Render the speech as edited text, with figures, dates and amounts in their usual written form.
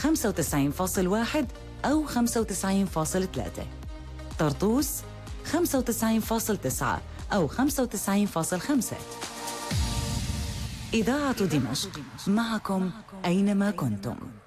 95.1 أو 95.3، طرطوس 95.9 أو 95.5. إذاعة دمشق، معكم أينما كنتم.